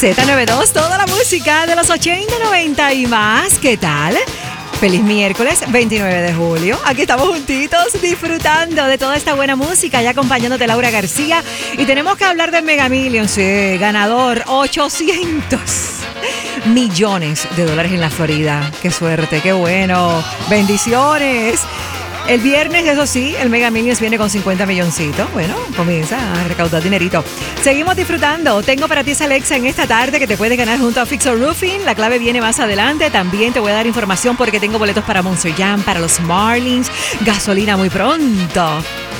Z92, toda la música de los 80, 90 y más. ¿Qué tal? Feliz miércoles 29 de julio. Aquí estamos juntitos disfrutando de toda esta buena música y acompañándote Laura García. Y tenemos que hablar del Mega Millions, sí, ganador 800 millones de dólares en la Florida. Qué suerte, qué bueno. Bendiciones. El viernes, eso sí, el Mega Millions viene con 50 milloncitos. Bueno, comienza a recaudar dinerito. Seguimos disfrutando. Tengo para ti esa Alexa en esta tarde que te puedes ganar junto a Fixer Roofing. La clave viene más adelante. También te voy a dar información porque tengo boletos para Monster Jam, para los Marlins, gasolina muy pronto.